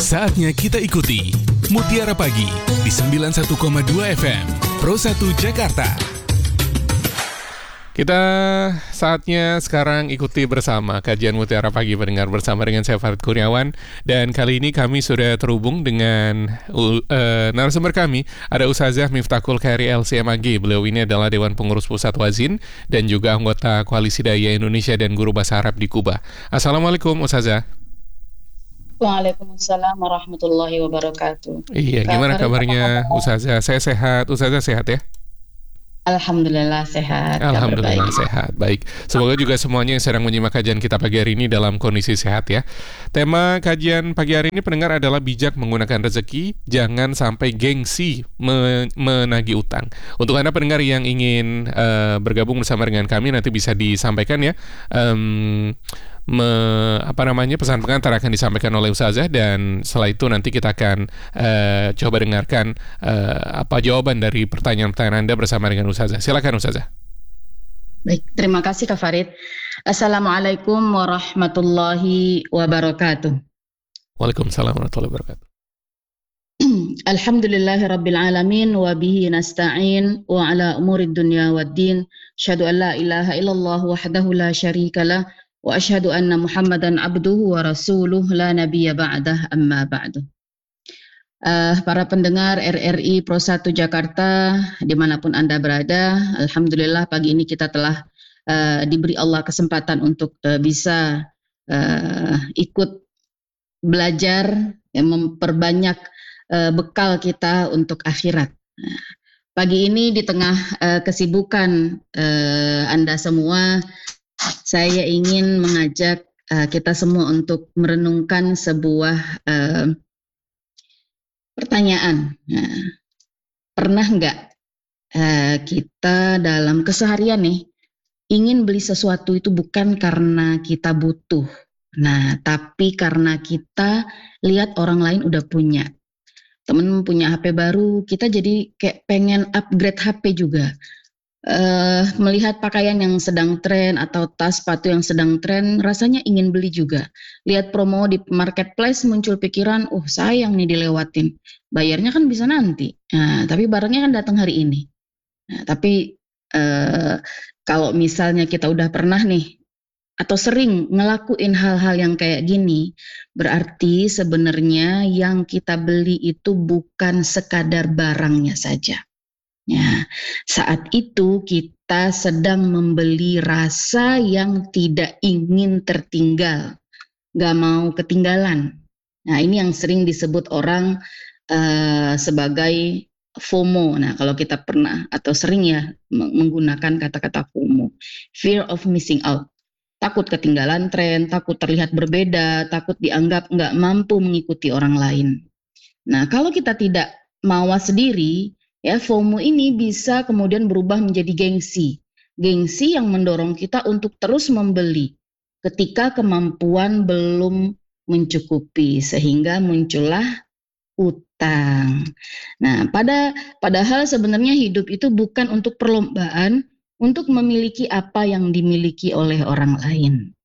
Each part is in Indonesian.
Saatnya kita ikuti Mutiara Pagi di 91,2 FM Pro 1 Jakarta. Kita saatnya sekarang ikuti bersama kajian Mutiara Pagi pendengar bersama dengan saya Farid Kurniawan. Dan kali ini kami sudah terhubung dengan narasumber kami. Ada Ustazah Miftahul Khairi LCMAG. Beliau ini adalah Dewan Pengurus Pusat Wazin dan juga anggota Koalisi Daya Indonesia dan Guru Bahasa Arab di Kuba. Assalamualaikum Ustazah. Waalaikumsalam warahmatullahi wabarakatuh. Iya, gimana kabarnya Ustazah? Saya sehat. Ustazah sehat ya? Alhamdulillah sehat. Alhamdulillah sehat. Baik. Semoga juga semuanya yang sedang menyimak kajian kita pagi hari ini dalam kondisi sehat ya. Tema kajian pagi hari ini pendengar adalah bijak menggunakan rezeki, jangan sampai gengsi menagih utang. Untuk Anda pendengar yang ingin bergabung bersama dengan kami nanti bisa disampaikan ya. Pesan pengantar akan disampaikan oleh Ustazah dan setelah itu nanti kita akan coba dengarkan jawaban dari pertanyaan-pertanyaan Anda bersama dengan Ustazah. Silakan Ustazah. Baik, terima kasih Kak Farid. Assalamualaikum warahmatullahi wabarakatuh. Waalaikumsalam warahmatullahi wabarakatuh. Alhamdulillahirabbil alamin wa bihi nasta'in wa ala umurid dunya waddin. Asyhadu an la ilaha illallah wahdahu la syarikalah wa asyhadu anna Muhammadan abduhu wa rasuluh la nabiyya ba'dah amma ba'du. Para pendengar RRI Pro 1 Jakarta dimanapun Anda berada, alhamdulillah pagi ini kita telah diberi Allah kesempatan untuk bisa ikut belajar yang memperbanyak bekal kita untuk akhirat. Pagi ini di tengah kesibukan Anda semua, saya ingin mengajak kita semua untuk merenungkan sebuah pertanyaan. Pernah nggak kita dalam keseharian nih ingin beli sesuatu itu bukan karena kita butuh, tapi karena kita lihat orang lain udah punya. Temen punya HP baru, kita jadi kayak pengen upgrade HP juga. Melihat pakaian yang sedang tren atau tas sepatu yang sedang tren, rasanya ingin beli juga. Lihat promo di marketplace muncul pikiran, sayang nih dilewatin. Bayarnya kan bisa nanti. Tapi barangnya kan datang hari ini. Tapi kalau misalnya kita udah pernah nih atau sering ngelakuin hal-hal yang kayak gini, berarti sebenarnya yang kita beli itu bukan sekadar barangnya saja. Ya, saat itu kita sedang membeli rasa yang tidak ingin tertinggal, gak mau ketinggalan. Nah, ini yang sering disebut orang sebagai FOMO. Nah, kalau kita pernah atau sering ya menggunakan kata-kata FOMO, fear of missing out. Takut ketinggalan tren, takut terlihat berbeda, takut dianggap gak mampu mengikuti orang lain. Nah, kalau kita tidak mawas diri, ya, FOMO ini bisa kemudian berubah menjadi gengsi. Gengsi yang mendorong kita untuk terus membeli ketika kemampuan belum mencukupi, sehingga muncullah utang. Nah, padahal sebenarnya hidup itu bukan untuk perlombaan untuk memiliki apa yang dimiliki oleh orang lain.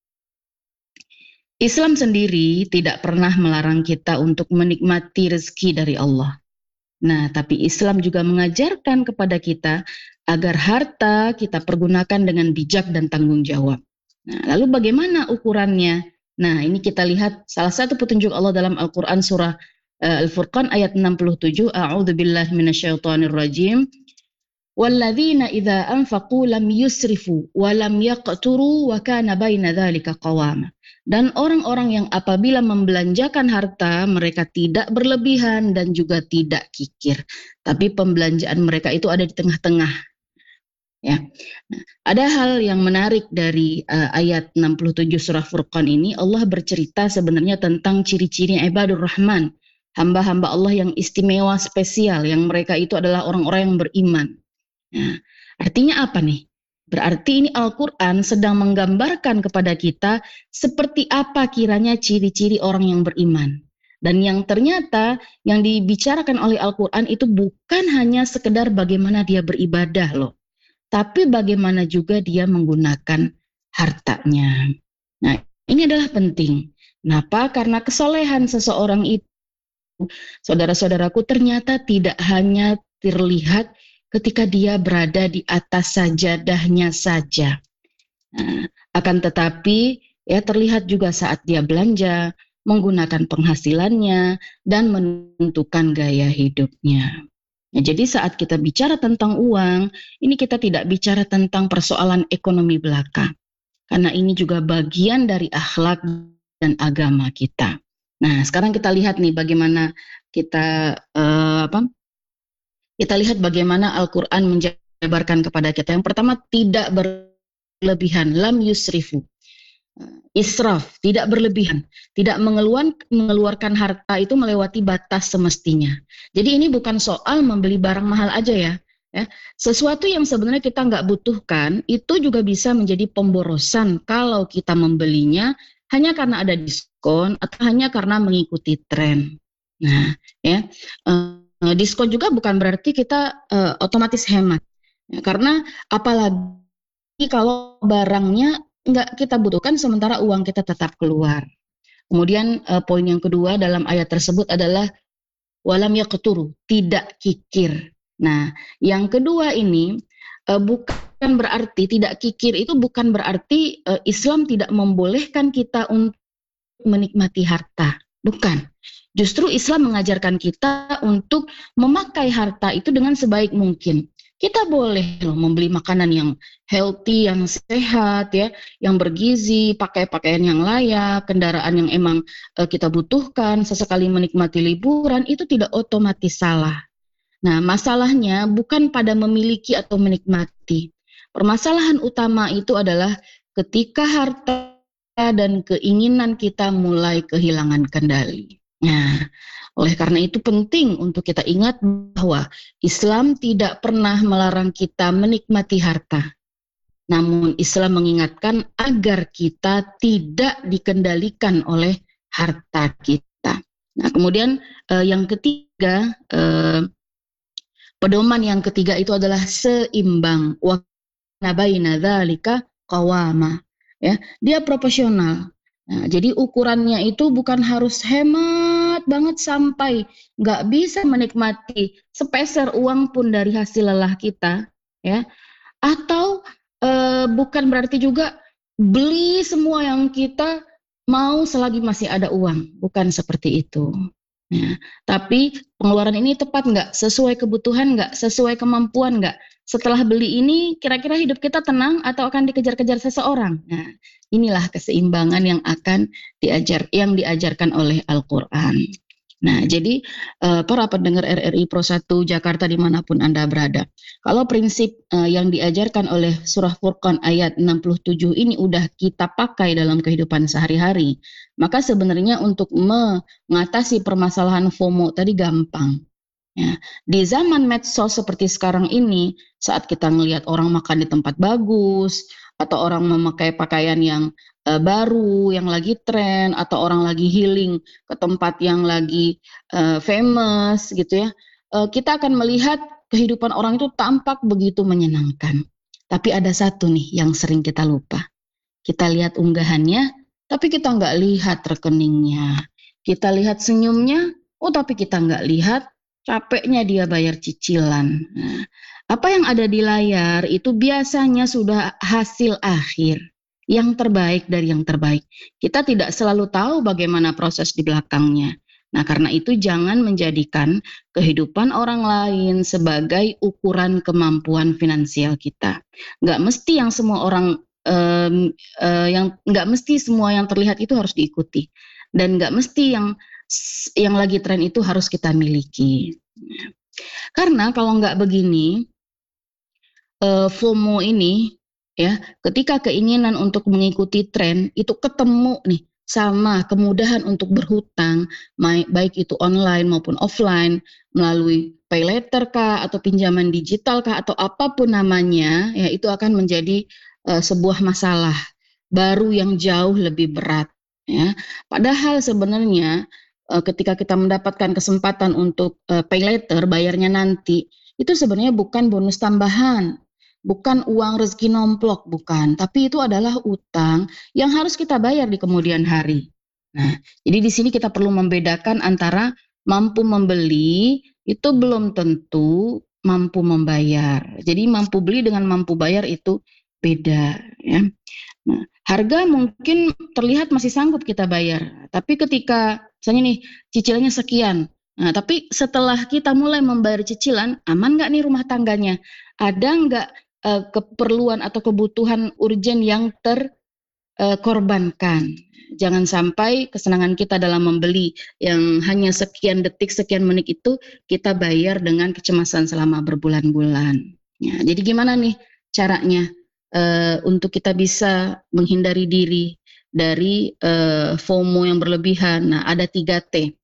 Islam sendiri tidak pernah melarang kita untuk menikmati rezeki dari Allah. Nah, tapi Islam juga mengajarkan kepada kita agar harta kita pergunakan dengan bijak dan tanggung jawab. Nah, lalu bagaimana ukurannya? Nah, ini kita lihat salah satu petunjuk Allah dalam Al-Quran surah Al-Furqan ayat 67. A'udzubillahi minasyaitonirrajim. Walladzina idza anfaqu lam yusrifu wa lam yaqturu wa kana baina dzalika qawama. Dan orang-orang yang apabila membelanjakan harta, mereka tidak berlebihan dan juga tidak kikir. Tapi pembelanjaan mereka itu ada di tengah-tengah. Ya. Nah, ada hal yang menarik dari ayat 67 surah Furqan ini. Allah bercerita sebenarnya tentang ciri-ciri ibadur rahman. Hamba-hamba Allah yang istimewa spesial. Yang mereka itu adalah orang-orang yang beriman. Nah, artinya apa nih? Berarti ini Al-Quran sedang menggambarkan kepada kita seperti apa kiranya ciri-ciri orang yang beriman. Dan yang ternyata yang dibicarakan oleh Al-Quran itu bukan hanya sekedar bagaimana dia beribadah loh. Tapi bagaimana juga dia menggunakan hartanya. Nah, ini adalah penting. Kenapa? Karena kesolehan seseorang itu saudara-saudaraku, ternyata tidak hanya terlihat ketika dia berada di atas sajadahnya saja. Akan tetapi ya terlihat juga saat dia belanja, menggunakan penghasilannya, dan menentukan gaya hidupnya. Ya, jadi saat kita bicara tentang uang, ini kita tidak bicara tentang persoalan ekonomi belaka, karena ini juga bagian dari akhlak dan agama kita. Nah, sekarang kita lihat nih bagaimana kita kita lihat bagaimana Al-Quran menjabarkan kepada kita. Yang pertama, tidak berlebihan, lam yusrifu. Israf, tidak berlebihan, tidak mengeluarkan harta itu melewati batas semestinya. Jadi ini bukan soal membeli barang mahal aja ya. Sesuatu yang sebenarnya kita nggak butuhkan itu juga bisa menjadi pemborosan kalau kita membelinya hanya karena ada diskon atau hanya karena mengikuti tren. Nah, diskon juga bukan berarti kita otomatis hemat, karena apalagi kalau barangnya nggak kita butuhkan sementara uang kita tetap keluar. Kemudian poin yang kedua dalam ayat tersebut adalah walam yaqturu, tidak kikir. Nah, yang kedua ini bukan berarti tidak kikir itu bukan berarti Islam tidak membolehkan kita untuk menikmati harta. Bukan. Justru Islam mengajarkan kita untuk memakai harta itu dengan sebaik mungkin. Kita boleh loh membeli makanan yang healthy, yang sehat, ya, yang bergizi, pakai pakaian yang layak, kendaraan yang emang kita butuhkan, sesekali menikmati liburan, itu tidak otomatis salah. Nah, masalahnya bukan pada memiliki atau menikmati. Permasalahan utama itu adalah ketika harta dan keinginan kita mulai kehilangan kendali. Nah, oleh karena itu penting untuk kita ingat bahwa Islam tidak pernah melarang kita menikmati harta. Namun Islam mengingatkan agar kita tidak dikendalikan oleh harta kita. Nah, kemudian yang ketiga, pedoman yang ketiga itu adalah seimbang. Wa baina dzalika qawama. Ya, dia proporsional. Nah, jadi ukurannya itu bukan harus hemat banget sampai nggak bisa menikmati sepeser uang pun dari hasil lelah kita, ya. Atau bukan berarti juga beli semua yang kita mau selagi masih ada uang, bukan seperti itu. Ya, tapi pengeluaran ini tepat nggak? Sesuai kebutuhan nggak? Sesuai kemampuan nggak? Setelah beli ini, kira-kira hidup kita tenang atau akan dikejar-kejar seseorang? Nah, inilah keseimbangan yang yang diajarkan oleh Al-Quran. Nah, jadi para pendengar RRI Pro 1 Jakarta dimanapun Anda berada, kalau prinsip yang diajarkan oleh Surah Furqan ayat 67 ini udah kita pakai dalam kehidupan sehari-hari, maka sebenarnya untuk mengatasi permasalahan FOMO tadi gampang. Ya, di zaman medsos seperti sekarang ini, saat kita melihat orang makan di tempat bagus, atau orang memakai pakaian yang baru, yang lagi tren, atau orang lagi healing ke tempat yang lagi famous gitu ya, kita akan melihat kehidupan orang itu tampak begitu menyenangkan. Tapi ada satu nih yang sering kita lupa. Kita lihat unggahannya, tapi kita nggak lihat rekeningnya. Kita lihat senyumnya, tapi kita nggak lihat capeknya dia bayar cicilan. Nah, apa yang ada di layar itu biasanya sudah hasil akhir, yang terbaik dari yang terbaik. Kita tidak selalu tahu bagaimana proses di belakangnya. Nah, karena itu jangan menjadikan kehidupan orang lain sebagai ukuran kemampuan finansial kita. Nggak mesti yang semua orang nggak mesti semua yang terlihat itu harus diikuti, dan nggak mesti yang lagi tren itu harus kita miliki. Karena kalau nggak begini, FOMO ini, ya, ketika keinginan untuk mengikuti tren itu ketemu nih sama kemudahan untuk berhutang, baik itu online maupun offline, melalui pay later kah, atau pinjaman digital kah, atau apapun namanya, ya, itu akan menjadi sebuah masalah baru yang jauh lebih berat. Ya. Padahal sebenarnya ketika kita mendapatkan kesempatan untuk pay later, bayarnya nanti, itu sebenarnya bukan bonus tambahan, bukan uang rezeki nomplok, bukan. Tapi itu adalah utang yang harus kita bayar di kemudian hari. Nah, jadi di sini kita perlu membedakan antara mampu membeli itu belum tentu mampu membayar. Jadi mampu beli dengan mampu bayar itu beda, ya. Nah, harga mungkin terlihat masih sanggup kita bayar, tapi ketika misalnya nih cicilannya sekian, nah tapi setelah kita mulai membayar cicilan, aman nggak nih rumah tangganya? Ada nggak keperluan atau kebutuhan urgen yang terkorbankan? Jangan sampai kesenangan kita dalam membeli yang hanya sekian detik, sekian menit itu kita bayar dengan kecemasan selama berbulan-bulan. Ya, jadi gimana nih caranya untuk kita bisa menghindari diri dari FOMO yang berlebihan? Nah, ada 3T.